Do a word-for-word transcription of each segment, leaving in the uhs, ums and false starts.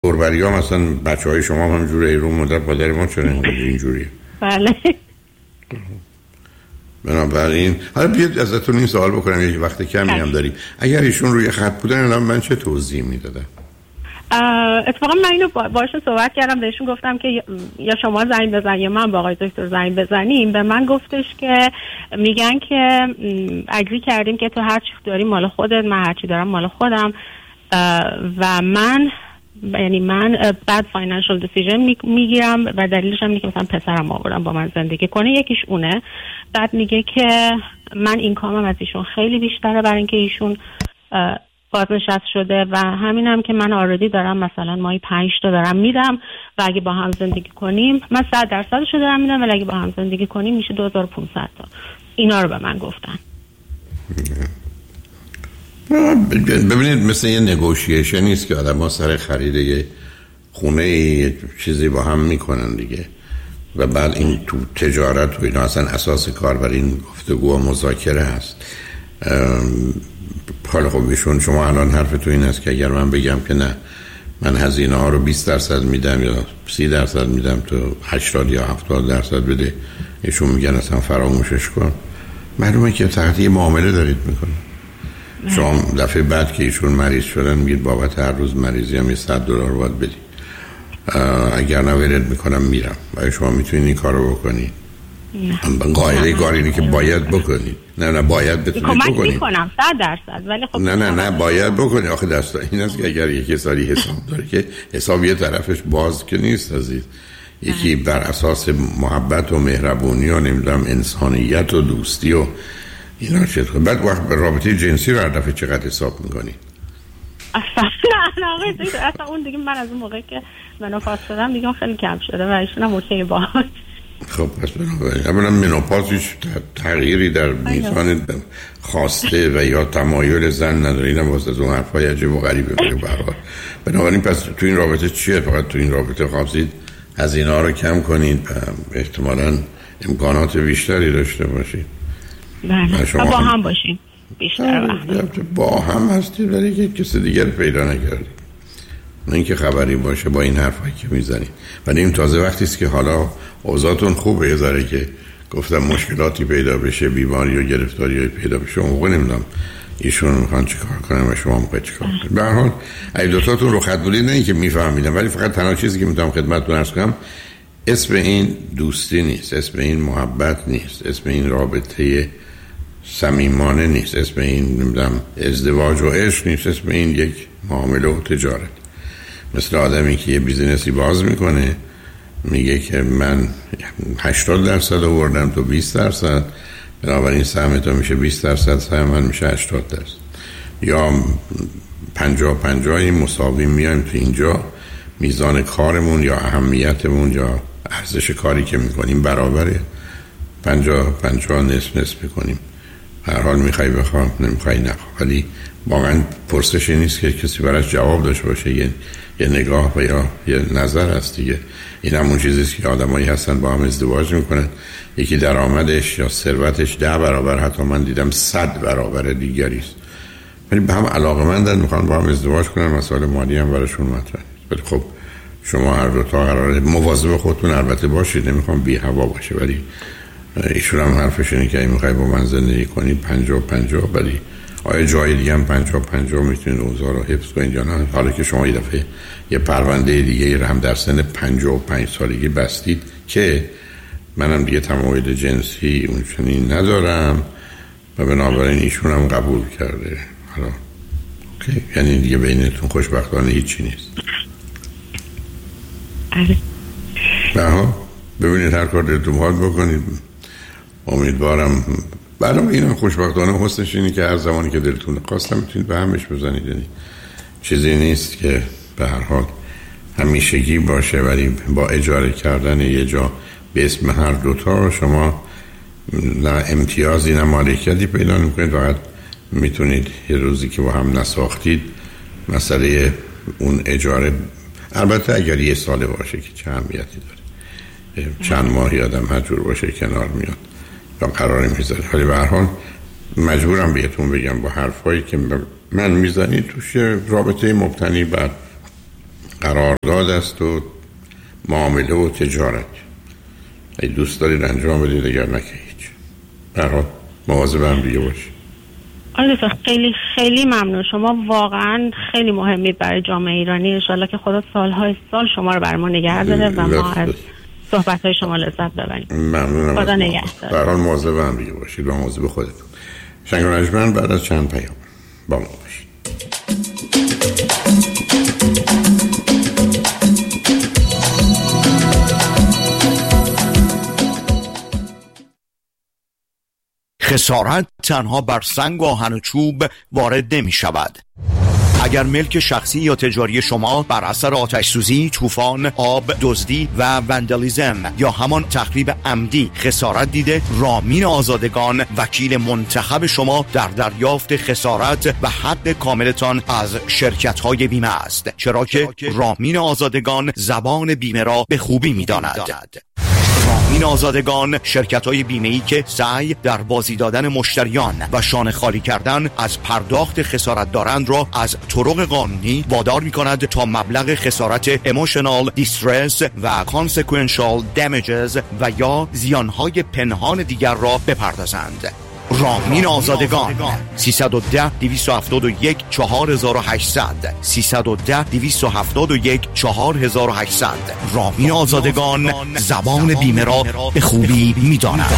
پروری ها مثلا بچه های شما هم جوره رو مدت پادر ما چرا اینجوریه؟ بله. بنابراین حالا بیاد ازتون این سوال بکنم، یک وقت کمی هم داریم، اگر ایشون روی خط بودن الان من چه توضیح میدادم؟ اتفاقا من اینو باشون صحبت کردم، بهشون گفتم که یا شما زنگ بزن یا من با آقای دکتر زنگ بزنیم. به من گفتش که میگن که اگری کردیم که تو هر چی داری مال خودت، من هر چی دارم مال خودم و من یعنی من بد فاینانشال دیسیژن میگیرم و دلیلش هم اینه که مثلا پسرم آوردم با من زندگی کنه، یکیش اونه. بعد میگه که من اینکامم از ایشون خیلی بیشتره برای اینکه ایشون بازنشسته شده و همین هم که من آردی دارم مثلا ماهی پنج تا دارم میدم و اگه با هم زندگی کنیم من صد درصدشو دارم میدم ولی اگه با هم زندگی کنیم میشه دو هزار و پانصد تا. اینا رو به من گفتن. ببینید مثل یه نگوشیشن نیست که آدم ها سر خرید یه خونه یه چیزی با هم میکنن دیگه و بعد این تو تجارت و اینا اصلا اساس کار برای این گفتگو و مذاکره هست. حالا خب ایشون شما الان حرف تو این است که اگر من بگم که نه من هزینه ها رو بیست درصد میدم یا سی درصد میدم تو هشتاد یا هفتاد درصد بده، ایشون میگن اصلا فراموشش کن. معلومه که تحت یه معامله دارید میکنید. شما دفعه بعد که ایشون مریض شدن میگید بابت هر روز مریضی هم یه صد دلار باید بدی، اگر نه ولت میکنم میرم. و شما میتونید این کار رو بکنید. نه قاعده کار اینه که باید بکنید. نه نه باید بتونید بکنید. کمک میکنم صد درصد ولی خب نه نه نه باید بکنید. آخه دستا این است که اگر یکی سالی حساب داره که حساب یه طرفش باز که نیست عزیز. یکی بر اساس محبت و مهربونی و نمیدونم انسانیت و دوستی و اینا چطور. بعد وقت به رابطه جنسی رو هر دفعه چقدر حساب میکنی؟ اصلا نه آقای دکتر اصلا اون دیگه من از اون موقع که منوپاز شدم دیگه خیلی کم شده و ایشون هم اوکی باهاش. خب پس بنابراین اولا منوپاز هیچ تغییری در میزان خواسته و یا تمایل زن نداره. اینم واسه از اون حرفای عجیب و غریبه به هر حال. بنابراین پس تو این رابطه چیه؟ فقط تو این رابطه خواستید از اینا رو کم کنید و احتمالاً امکانات بیشتری داشته باشید. بله شما با هم باشیم بیشتر وقت با هم هستید ولی که کسی دیگر پیدا نکردید. نه اینکه خبری باشه با این حرفایی که میزنید. ولی این تازه وقتی است که حالا اوضاعتون خوبه یه ذره که گفتم مشکلاتی پیدا بشه، بیماری و گرفتاری پیدا بشه، اون موقع نمیدونم ایشون میخوان چیکار کنن و شما میخواید چیکار کنید. به هر حال اگه دوتاتون رو خط بودید نه اینکه میفهمیدم ولی فقط تنها چیزی که میتونم خدمتتون عرض کنم اسم این دوستی نیست، اسم این محبت نیست، اسم این رابطه صمیمانه نیست، اسم این نمیدونم ازدواج و عشق نیست، اسم این یک معامله و تجارت. مثل آدمی که یه بیزینسی باز میکنه میگه که من هشتاد درصد آوردم تو بیست درصد، بنابراین سهم تو میشه بیست درصد، سهم من میشه هشتاد درصد. یا پنجاه پنجاه مساوی میایم تو اینجا، میزان کارمون یا اهمیتمون یا ارزش کاری که میکنیم برابره، پنجاه پنجاه نصف نصف میکنیم. هر حال میخوای بخواه نمیخوای نخواه. ولی واقعا پرسشی نیست که کسی براش جواب داشته باشه. یه, یه نگاه و یا یه نظر هست دیگه. این همون چیزیست که آدمایی هستن با هم ازدواج میکنن، یکی درآمدش یا ثروتش ده برابر، حتی من دیدم صد برابر دیگریست، ولی به هم علاقه‌مندن، میخوان با هم ازدواج کنن، مسائل مالی هم براشون مطرحه. ولی خب شما هر دو تا قراره مواظب خودتون البته باشید، نمیخوام بی هوا باشه، ولی ایشون هم حرفش اینه که اگه میخوای با من زندگی کنی پنجاه پنجاه، ولی آیا جای دیگه هم پنجاه پنجاه میتونید اوضاع رو حفظ کنید یا نه؟ حالا که شما یه دفعه یه پرونده دیگه هم در سن پنجاه و پنج سالگی بستید که منم دیگه تمایل جنسی اون چنین ندارم و بنابراین ایشون هم قبول کرده. حالا اوکی، یعنی دیگه بینتون خوشبختانه هیچی نیست. بها ببینید هر کار دلتون میخواد بکنید. امیدوارم برام اینم خوشبختانه حسنش اینه که هر زمانی که دلتون خواستم میتونید به همش بزنید. یعنی چیزی نیست که به هر حال همیشگی باشه، ولی با اجاره کردن یه جا به اسم هر دوتا شما نه امتیازی نه مالکیتی پیدا نمیکنید. فقط میتونید یه روزی که با هم نساختید مسئله اون اجاره، البته اگر یه ساله باشه که چه اهمیتی داره، چند ماهی آدم هر جور باشه کنار میاد یا قراری میذاره. ولی به هر حال مجبورم بهتون بگم با حرفایی که من میزنید توش رابطه مبتنی بر قرارداد است و معامله و تجارت. ای دوست دارید انجام بدید، اگر نه که هیچ. برای مواظب هم دیگه باشید. آره دکتر خیلی خیلی ممنون. شما واقعا خیلی مهمید برای جامعه ایرانی. ان شاءالله که خدا سالهای سال شما رو برای ما نگه داره و ما از صحبت‌های شما لذت ببریم. ممنونم. خدا نگهدار. برای مواظب هم دیگه باشید و مواظب خودتون. شنگ و نجمن بعد از چند پیام با ما باشید. خسارت تنها بر سنگ و آهن و چوب وارد نمی شود. اگر ملک شخصی یا تجاری شما بر اثر آتش سوزی، طوفان، آب، دزدی و وندالیزم یا همان تخریب عمدی خسارت دیده، رامین آزادگان وکیل منتخب شما در دریافت خسارت و حق کاملتان از شرکت‌های بیمه است، چرا که رامین آزادگان زبان بیمه را به خوبی می‌داند. رامین آزادگان شرکت‌های بیمه‌ای که سعی در بازی دادن مشتریان و شانه خالی کردن از پرداخت خسارت دارند را از طرق قانونی وادار می‌کند تا مبلغ خسارت emotional distress و consequential damages و یا زیانهای پنهان دیگر را بپردازند. رامین آزادگان سیصد و ده دویست و هفتاد و یک چهار هزار و هشتصد سیصد و ده دویست و هفتاد و یک چهار هزار و هشتصد. رامین آزادگان زبان بیمه را به خوبی می‌داند.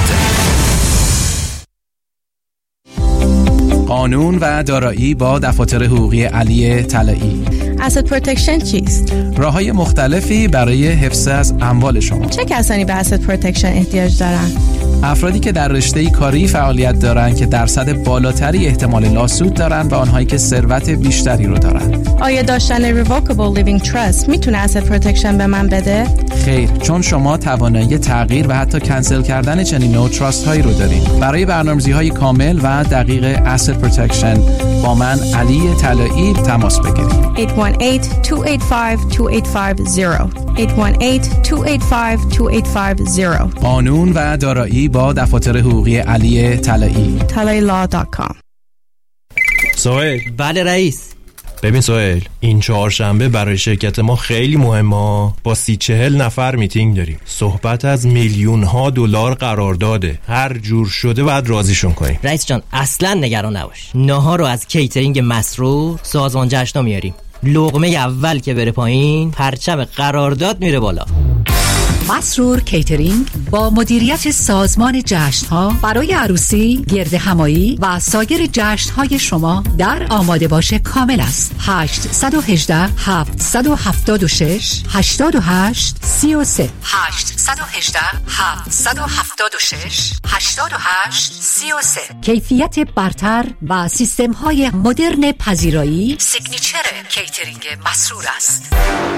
قانون و دارایی با دفاتر حقوقی علی طلایی. asset protection چیست؟ راه‌های مختلفی برای حفظ از اموال شما. چه کسانی به asset protection احتیاج دارند؟ افرادی که در رشته کاری فعالیت دارند که درصد بالاتری احتمال لاسود دارند و آنهایی که ثروت بیشتری رو دارند. آیا داشتن revocable living trust میتونه asset protection به من بده؟ خیر، چون شما توانایی تغییر و حتی کنسل کردن چنین نوع تراست هایی رو دارید. برای برنامه‌ریزی‌های کامل و دقیق asset protection با من علی طلایی تماس بگیرید. هشت یک هشت دو هشت پنج دو هشت پنج صفر هشت یک هشت دو هشت پنج دو هشت پنج صفر. قانون و دارایی با دفاتر حقوقی علی طلایی. طلایی لا دات کام. سهیل. بله رئیس. ببین سهیل، این چهارشنبه برای شرکت ما خیلی مهمه. با سی چهل نفر میتینگ داریم. صحبت از میلیون ها دلار قرارداده. هر جور شده باید راضیشون کنیم. رئیس جان اصلا نگران نباش. ناهار رو از کیترینگ مسرور سازمان جشنا میاریم. لقمه اول که بره پایین پرچم قرارداد میره بالا. مسرور کیترینگ با مدیریت سازمان جشن‌ها برای عروسی، گرد همایی و سایر جشن‌های شما در آماده باش کامل است. هشت یک هشت هفت هفت شش هشت هشت سه سه هشت یک هشت هفت هفت شش هشت هشت سه سه. کیفیت برتر و سیستم‌های مدرن پذیرایی سیگنیچر کیترینگ مسرور است.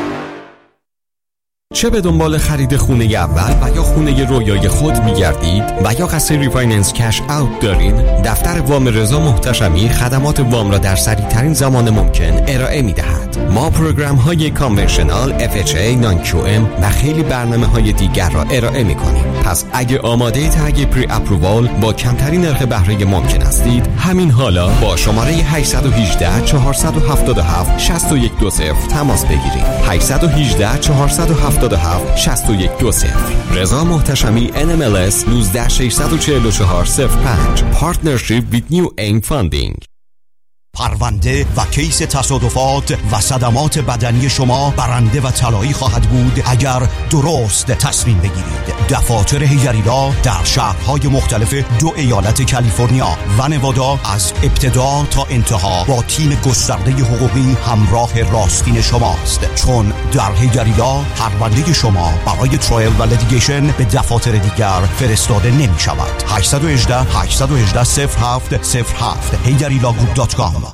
چه به دنبال خرید خونه اول و یا خونه رویای خود می‌گردید و یا قصد ریفایننس کش اوت دارید، دفتر وام رضا محتشمی خدمات وام را در سریع‌ترین زمان ممکن ارائه می‌دهد. ما پروگرام‌های کانونشنال، اف اچ ای، نان کیو ام و خیلی برنامه‌های دیگر را ارائه می‌کنیم. پس اگه آماده تگ پری اپرووال با کمترین نرخ بهره ممکن هستید، همین حالا با شماره هشت یک هشت چهار هفت هفت شش یک دو صفر تماس بگیرید. هشت یک هشت چهار هفت هفت شش یک دو صفر. رضا محتشمی ان ام ال اس یک نه شش چهار چهار صفر پنج. پارتنرشیپ with New Aim Funding. پرونده و کیس تصادفات و صدمات بدنی شما برنده و طلایی خواهد بود اگر درست تصمیم بگیرید. دفاتر هیجریلا در شهرهای مختلف دو ایالت کالیفرنیا و نوادا از ابتدا تا انتها با تیم گسترده حقوقی همراه راستین شماست، چون در هیجریلا پرونده شما برای ترایل و لیتیگیشن به دفاتر دیگر فرستاده نمی شود. هشت یک هشت هشت یک هشت صفر هفت صفر هفت هیجریلا گروپ دات کام.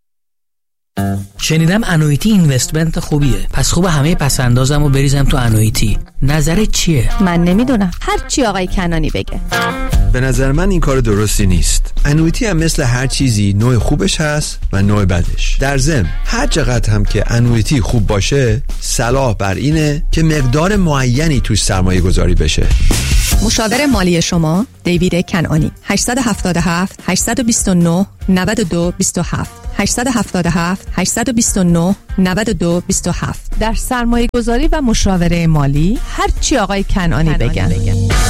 شنیدم انویتی اینوستمنت خوبیه، پس خوب همه پسندازم و بریزم تو انویتی. نظرت چیه؟ من نمیدونم، هر چی آقای کنانی بگه. به نظر من این کار درستی نیست. انویتی هم مثل هر چیزی نوع خوبش هست و نوع بدش. در ضمن هر چقدر هم که انویتی خوب باشه، صلاح بر اینه که مقدار معینی توش سرمایه گذاری بشه. مشاور مالی شما دیوید کنعانی. هشت هفت هفت هشت دو نه نه دو دو هفت هشت هشت هفت هفت هشت دو نه نه دو دو هفت. در سرمایه گذاری و مشاوره مالی هرچی آقای کنعانی بگن, بگن.